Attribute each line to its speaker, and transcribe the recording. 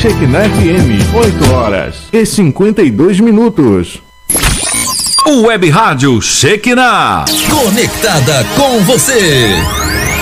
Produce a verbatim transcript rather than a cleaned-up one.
Speaker 1: Shekinah F M, oito horas e cinquenta e dois minutos.
Speaker 2: O Web Rádio Shekinah,
Speaker 3: conectada com você.